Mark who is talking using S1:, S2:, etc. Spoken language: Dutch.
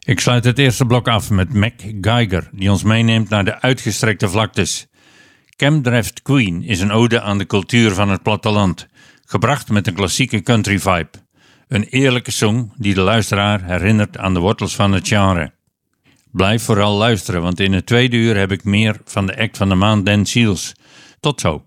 S1: Ik sluit het eerste blok af met Mac Geiger, die ons meeneemt naar de uitgestrekte vlaktes. Camdraft Queen is een ode aan de cultuur van het platteland, gebracht met een klassieke country vibe. Een eerlijke song die de luisteraar herinnert aan de wortels van het genre. Blijf vooral luisteren, want in het tweede uur heb ik meer van de act van de maand Dan Seals. Tot zo.